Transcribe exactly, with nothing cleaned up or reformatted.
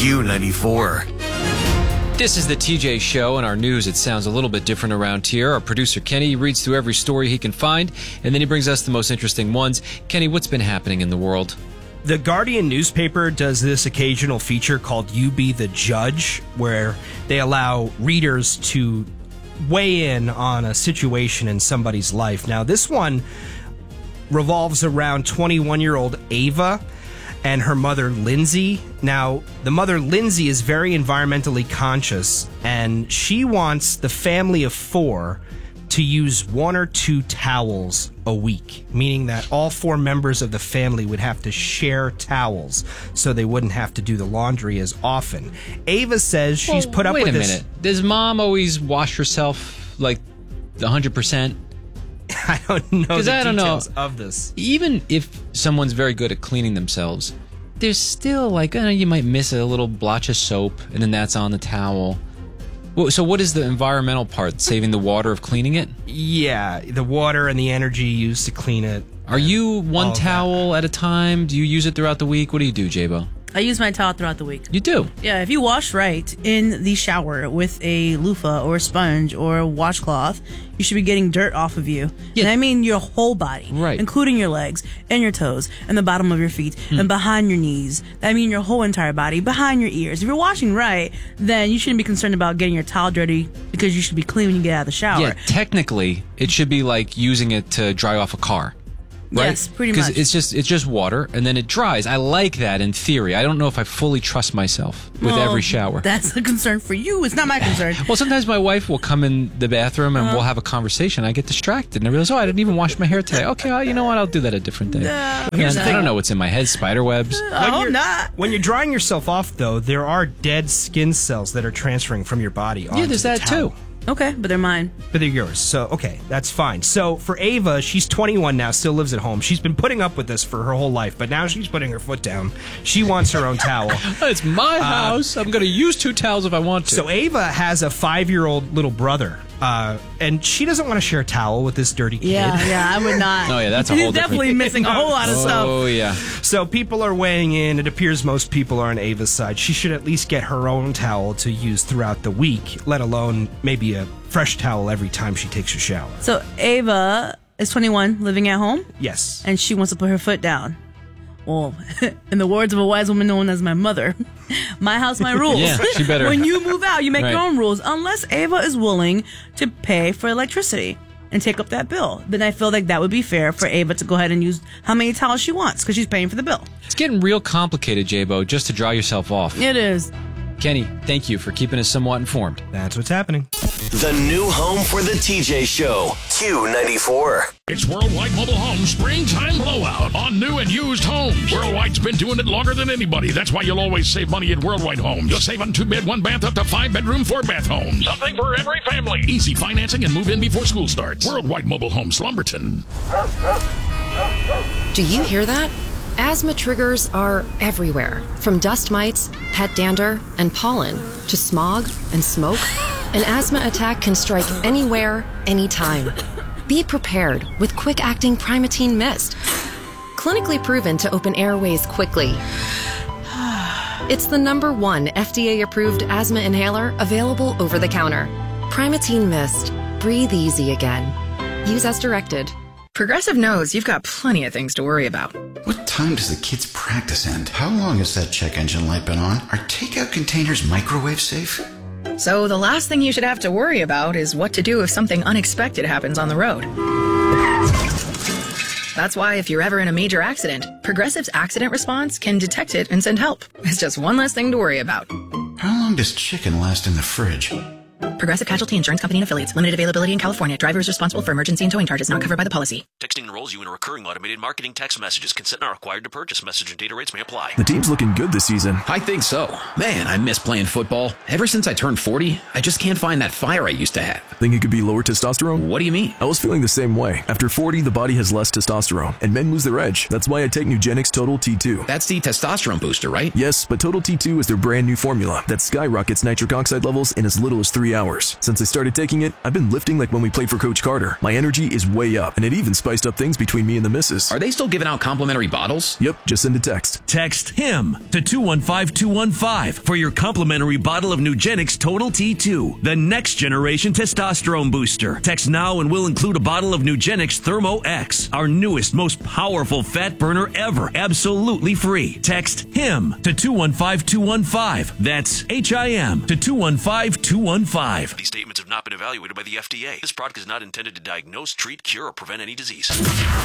Q ninety-four. This is the T J Show. In our news, it sounds a little bit different around here. Our producer, Kenny, reads through every story he can find, and then he brings us the most interesting ones. Kenny, what's been happening in the world? The Guardian newspaper does this occasional feature called You Be the Judge, where they allow readers to weigh in on a situation in somebody's life. Now, this one revolves around twenty-one-year-old Ava and her mother, Lindsay. Now, the mother, Lindsay, is very environmentally conscious, and she wants the family of four to use one or two towels a week, meaning that all four members of the family would have to share towels so they wouldn't have to do the laundry as often. Ava says she's well, put up wait with a this. minute. Does mom always wash herself like one hundred percent? I don't know the I don't details know. of this. Even if someone's very good at cleaning themselves, there's still like, uh, you might miss a little blotch of soap, and then that's on the towel. Well, so what is the environmental part? Saving the water of cleaning it? Yeah, the water and the energy used to clean it. Are you one all of towel at a time? Do you use it throughout the week? What do you do, J-Bo? I use my towel throughout the week. You do? Yeah, if you wash right in the shower with a loofah or a sponge or a washcloth, you should be getting dirt off of you. Yeah. And I mean your whole body, right, including your legs and your toes and the bottom of your feet hmm. and behind your knees. I mean your whole entire body, behind your ears. If you're washing right, then you shouldn't be concerned about getting your towel dirty because you should be clean when you get out of the shower. Yeah, technically, it should be like using it to dry off a car. Right? Yes, pretty much. Because it's just it's just water, and then it dries. I like that in theory. I don't know if I fully trust myself with well, every shower. That's a concern for you. It's not my concern. Well, sometimes my wife will come in the bathroom and Uh-huh. we'll have a conversation. I get distracted, and I realize, oh, I didn't even wash my hair today. Okay, well, you know what? I'll do that a different day. No, Man, no. I don't know what's in my head. Spider webs. When Oh, you're, not. when you're drying yourself off, though, there are dead skin cells that are transferring from your body onto Yeah, there's the that towel. too. Okay, but they're mine. But they're yours. So, okay, that's fine. So, for Ava, she's twenty-one now, still lives at home. She's been putting up with this for her whole life, but now she's putting her foot down. She wants her own towel. It's my house. I'm going to use two towels if I want to. So, Ava has a five-year-old little brother, uh, and she doesn't want to share a towel with this dirty kid. Yeah, yeah, I would not. Oh, yeah, that's a whole He's different- definitely missing a whole lot of stuff. Oh, yeah. So, people are weighing in. It appears most people are on Ava's side. She should at least get her own towel to use throughout the week, let alone maybe a fresh towel every time she takes a shower. So Ava is twenty-one, living at home, Yes. and she wants to put her foot down. Well, in the words of a wise woman known as my mother, my house, my rules. Yeah, she better- When you move out, you make Right. your own rules, unless Ava is willing to pay for electricity and take up that bill. Then I feel like that would be fair for Ava to go ahead and use how many towels she wants because she's paying for the bill. It's getting real complicated, J-Bo, just to dry yourself off. It is. Kenny, thank you for keeping us somewhat informed. That's what's happening. The new home for the T J Show, Q ninety-four. It's Worldwide Mobile Home Springtime Blowout on new and used homes. Worldwide's been doing it longer than anybody. That's why you'll always save money at Worldwide Homes. You'll save on two-bed, one-bath, up to five-bedroom, four-bath homes. Something for every family. Easy financing and move in before school starts. Worldwide Mobile Home Slumberton. Do you hear that? Asthma triggers are everywhere, from dust mites, pet dander, and pollen, to smog and smoke. An asthma attack can strike anywhere, anytime. Be prepared with quick-acting Primatene Mist. Clinically proven to open airways quickly. It's the number one F D A-approved asthma inhaler available over the counter. Primatene Mist. Breathe easy again. Use as directed. Progressive knows you've got plenty of things to worry about. What time does the kids' practice end? How long has that check engine light been on? Are takeout containers microwave safe? So the last thing you should have to worry about is what to do if something unexpected happens on the road. That's why if you're ever in a major accident, Progressive's accident response can detect it and send help. It's just one less thing to worry about. How long does chicken last in the fridge? Progressive Casualty Insurance Company and Affiliates. Limited availability in California. Driver is responsible for emergency and towing charges not covered by the policy. Texting enrolls you in a recurring automated marketing text messages. Consent not required to purchase. Message and data rates may apply. The team's looking good this season. I think so. Man, I miss playing football. Ever since I turned forty, I just can't find that fire I used to have. Think it could be lower testosterone? What do you mean? I was feeling the same way. After forty, the body has less testosterone, and men lose their edge. That's why I take Nugenix Total T two. That's the testosterone booster, right? Yes, but Total T two is their brand new formula that skyrockets nitric oxide levels in as little as three three hours. Since I started taking it, I've been lifting like when we played for Coach Carter. My energy is way up, and it even spiced up things between me and the missus. Are they still giving out complimentary bottles? Yep, just send a text. Text HIM to two one five two one five for your complimentary bottle of Nugenix Total T two, the next generation testosterone booster. Text now and we'll include a bottle of Nugenix Thermo X, our newest, most powerful fat burner ever, absolutely free. Text HIM to two one five two one five. That's H I M to two one five two one five. These statements have not been evaluated by the F D A. This product is not intended to diagnose, treat, cure, or prevent any disease.